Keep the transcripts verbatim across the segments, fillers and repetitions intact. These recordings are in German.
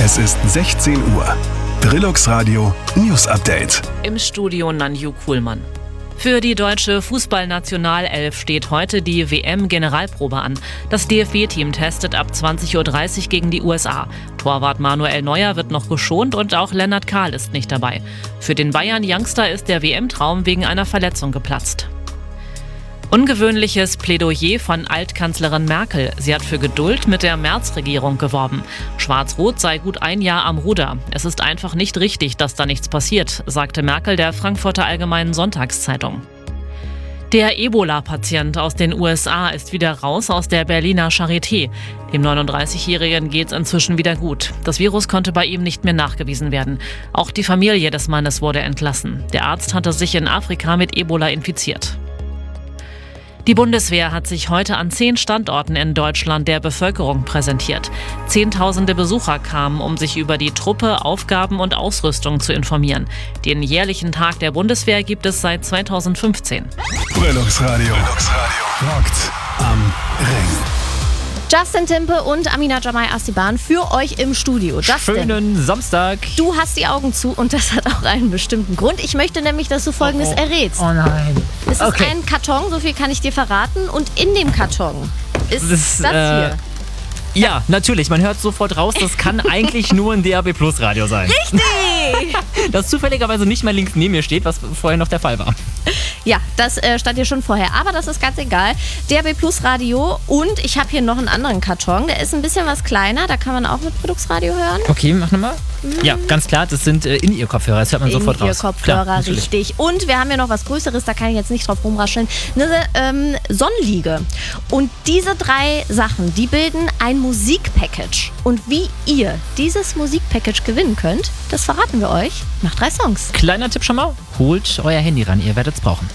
Es ist sechzehn Uhr. Brillux Radio News Update. Im Studio Nanju Kuhlmann. Für die deutsche Fußballnationalelf steht heute die W M-Generalprobe an. Das D F B-Team testet ab zwanzig Uhr dreißig gegen die U S A. Torwart Manuel Neuer wird noch geschont und auch Lennart Kahl ist nicht dabei. Für den Bayern-Youngster ist der W M-Traum wegen einer Verletzung geplatzt. Ungewöhnliches Plädoyer von Altkanzlerin Merkel. Sie hat für Geduld mit der Merz-Regierung geworben. Schwarz-Rot sei gut ein Jahr am Ruder. Es ist einfach nicht richtig, dass da nichts passiert, sagte Merkel der Frankfurter Allgemeinen Sonntagszeitung. Der Ebola-Patient aus den U S A ist wieder raus aus der Berliner Charité. Dem neununddreißigjährigen geht's inzwischen wieder gut. Das Virus konnte bei ihm nicht mehr nachgewiesen werden. Auch die Familie des Mannes wurde entlassen. Der Arzt hatte sich in Afrika mit Ebola infiziert. Die Bundeswehr hat sich heute an zehn Standorten in Deutschland der Bevölkerung präsentiert. Zehntausende Besucher kamen, um sich über die Truppe, Aufgaben und Ausrüstung zu informieren. Den jährlichen Tag der Bundeswehr gibt es seit zweitausendfünfzehn. Brillux Radio. Rockt am Ring. Justin Timpe und Amina Jamai Asiban für euch im Studio. Justin, schönen Samstag. Du hast die Augen zu und das hat auch einen bestimmten Grund. Ich möchte nämlich, dass du Folgendes oh, oh. errätst. Oh nein. Es ist okay. ein Karton, so viel kann ich dir verraten. Und in dem Karton ist das, das äh, hier. Ja, natürlich. Man hört sofort raus, das kann eigentlich nur ein D A B Plus Radio sein. Richtig! Das zufälligerweise nicht mal links neben mir steht, was vorher noch der Fall war. Ja, das äh, stand hier schon vorher, aber das ist ganz egal. D A B Plus Radio und ich habe hier noch einen anderen Karton, der ist ein bisschen was kleiner, da kann man auch mit Brillux Radio hören. Okay, mach nochmal. Mhm. Ja, ganz klar, das sind äh, In-Ear-Kopfhörer, das hört man in sofort raus. In-Ear-Kopfhörer, klar, richtig. Und wir haben hier noch was Größeres, da kann ich jetzt nicht drauf rumrascheln, eine ähm, Sonnenliege. Und diese drei Sachen, die bilden ein Musikpackage. Und wie ihr dieses Musikpackage gewinnen könnt, das verraten wir euch nach drei Songs. Kleiner Tipp schon mal, holt euer Handy ran, ihr werdet es brauchen.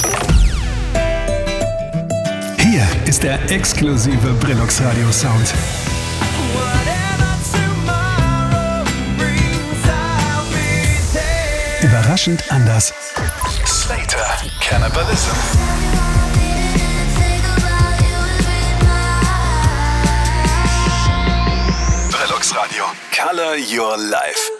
Hier ist der exklusive Brillux Radio Sound. Überraschend anders. Slater, Cannibalism. Brillux Radio, Color Your Life.